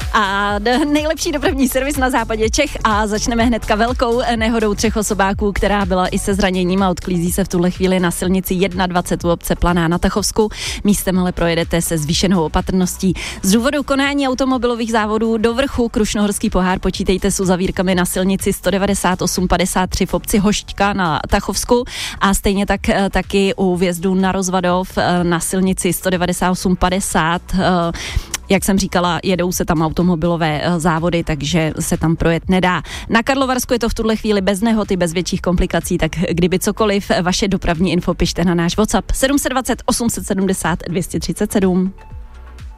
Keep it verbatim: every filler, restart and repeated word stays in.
A nejlepší dopravní servis na západě Čech a začneme hnedka velkou nehodou třech osobáků, která byla i se zraněním a odklízí se v tuhle chvíli na silnici dvacet jedna u obce Planá na Tachovsku. Místem ale projedete se zvýšenou opatrností. Z důvodu konání automobilových závodů do vrchu Krušnohorský pohár počítejte s uzavírkami na silnici sto devadesát osm padesát tři v obci Hošťka na Tachovsku a stejně tak taky u vjezdu na Rozvadov na silnici sto devadesát osm padesát. Jak jsem říkala, jedou se tam automobilové závody, takže se tam projet nedá. Na Karlovarsku je to v tuhle chvíli bez nehod i bez větších komplikací, tak kdyby cokoliv, vaše dopravní info pište na náš WhatsApp sedm set dvacet osm set sedmdesát dvě stě třicet sedm.